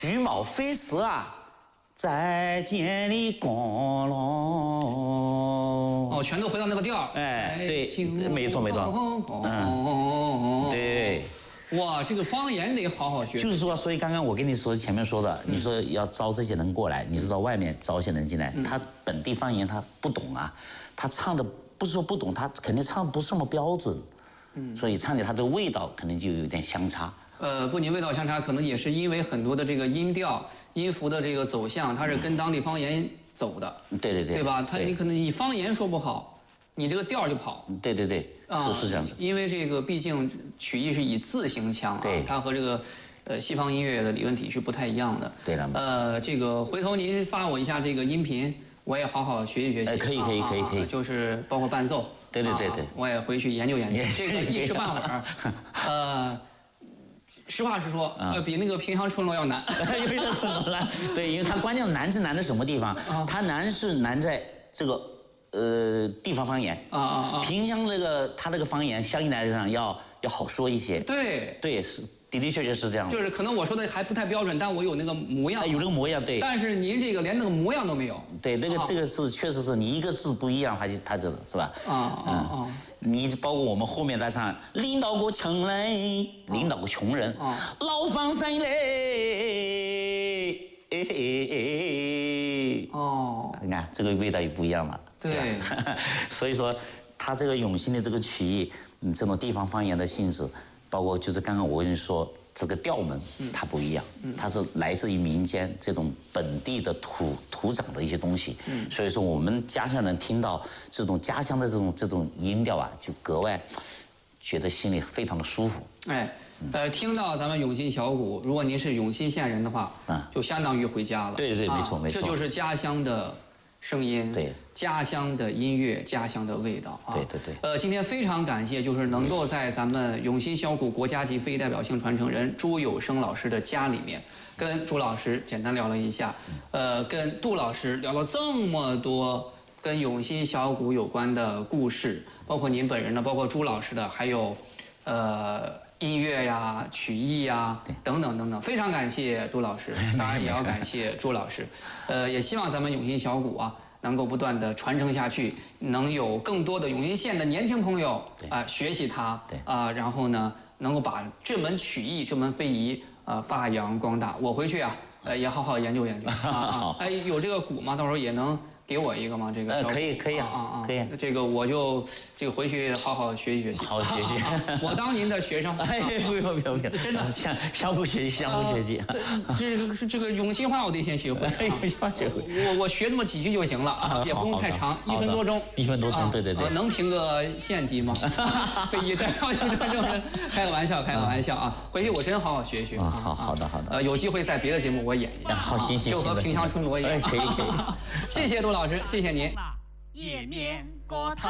羽毛飞逝啊，再见你光荣。 哦，全都回到那个调。 哎，对，没错。对。 哇，这个方言得好好学。 就是说，所以刚刚我跟你说前面说的，你说要招这些人过来，你知道外面招一些人进来，他本地方言他不懂啊，他唱的不是说不懂，他肯定唱的不是那么标准，所以唱起他的味道肯定就有点相差。 不仅味道相差，可能也是因为很多的这个音调、音符的这个走向，它是跟当地方言走的。 对， 对吧？你可能你方言说不好，你这个调就跑。 对，是这样子。 因为这个毕竟曲艺是以字行腔啊，它和这个西方音乐的理论体系不太一样的。 对了。 这个回头您发我一下这个音频，我也好好学习学习。 可以。 就是包括伴奏。对，我也回去研究研究。这个一时半会儿，实话实说，比那个平乡春罗要难。 比那春罗难。对，因为它关键难是难在什么地方？它难是难在这个地方方言。萍乡这个它那个方言相对来讲要好说一些。对，是的确是这样。 就是可能我说的还不太标准，但我有那个模样。 有这个模样，对。 但是您这个连那个模样都没有。 对，这个是确实是你一个字不一样，它这个是吧？你包括我们后面在唱，领导过穷人，领导过穷人，老方山嘞，你看这个味道也不一样了。 对， 所以说他这个永兴的这个曲艺，这种地方方言的性质，包括就是刚刚我跟你说这个调门，它不一样，它是来自于民间这种本地的土长的一些东西，所以说我们家乡人听到这种家乡的这种音调啊，就格外觉得心里非常的舒服。 听到咱们永兴小鼓，如果您是永兴县人的话，就相当于回家了。 对，没错。 这就是家乡的声音， 对， 家乡的音乐，家乡的味道啊。 对。 今天非常感谢，就是能够在咱们永兴小鼓国家级非代表性传承人朱有生老师的家里面，跟朱老师简单聊了一下，跟杜老师聊了这么多跟永兴小鼓有关的故事，包括您本人的，包括朱老师的，还有音乐呀、曲艺呀等等，非常感谢杜老师，当然也要感谢朱老师，也希望咱们永兴小鼓啊能够不断的传承下去，能有更多的永兴县的年轻朋友学习它，然后呢能够把这门曲艺、这门非遗发扬光大。我回去啊也好好研究研究有这个鼓吗？到时候也能给我一个吗？这个可以可以。这个我就回去好好学习学习。 好好学习。 我当您的学生。 不用， 真的相互学习。 这个永兴话我得先学会。 永兴话学会。 我学那么几句就行了也不用太长，1分多钟。 1分多钟，对。 能评个县级吗？非遗代表性传承人，开个玩笑啊！回去我真好好学一学。 好的。 有机会在别的节目我演一演。 好，行。 就和萍乡春罗一样。 可以。 谢谢杜老师，谢谢您。 页面过头。